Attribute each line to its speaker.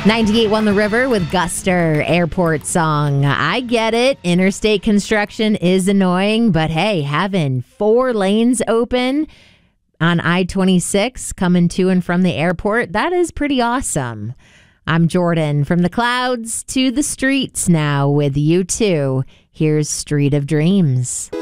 Speaker 1: 98.1 The River with Guster, airport song. I get it. Interstate construction is annoying, but hey, having 4 lanes open on I-26 coming to and from the airport, that is pretty awesome. I'm Jordan. From the clouds to the streets now with U2. Here's Street of Dreams.